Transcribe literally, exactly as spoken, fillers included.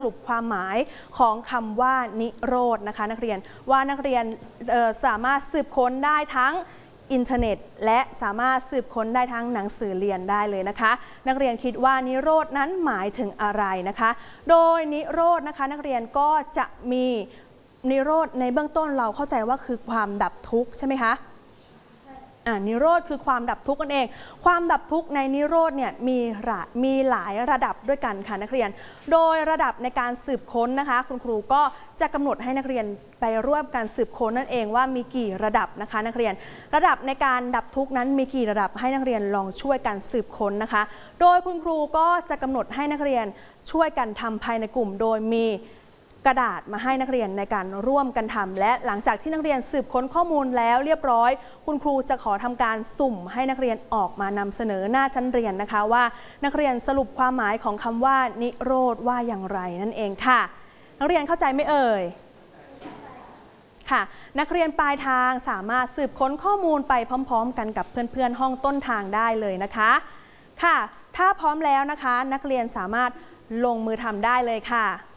สรุปความหมายของคำว่านิโรธนะคะนักเรียนว่านักเรียนสามารถสืบค้นได้ทั้งอินเทอร์เน็ตและสามารถสืบค้นได้ทั้งหนังสือเรียนได้เลยนะคะนักเรียนคิดว่านิโรธนั้นหมายถึงอะไรนะคะโดยนิโรธนะคะนักเรียนก็จะมีนิโรธในเบื้องต้นเราเข้าใจว่าคือความดับทุกข์ใช่ไหมคะอ่านิโรธคือความดับทุกข์นั่นเองความดับทุกข์ในนิโรธเนี่ยมีมีหลายระดับด้วยกันค่ะนักเรียนโดยระดับในการสืบค้นนะคะคุณครูก็จะกำหนดให้นักเรียนไปร่วมการสืบค้นนั่นเองว่ามีกี่ระดับนะคะนักเรียนระดับในการดับทุกข์นั้นมีกี่ระดับให้นักเรียนลองช่วยกันสืบค้นนะคะโดยคุณครูก็จะกำหนดให้นักเรียนช่วยกันทำภายในกลุ่มโดยมีกระดาษมาให้นักเรียนในการร่วมกันทำและหลังจากที่นักเรียนสืบค้นข้อมูลแล้วเรียบร้อยคุณครูจะขอทำการสุ่มให้นักเรียนออกมานำเสนอหน้าชั้นเรียนนะคะว่านักเรียนสรุปความหมายของคำว่านิโรธว่าอย่างไรนั่นเองค่ะนักเรียนเข้าใจไหมเอ่ยค่ะนักเรียนปลายทางสามารถสืบค้นข้อมูลไปพร้อมๆกันกับเพื่อนๆห้องต้นทางได้เลยนะคะค่ะถ้าพร้อมแล้วนะคะนักเรียนสามารถลงมือทำได้เลยค่ะ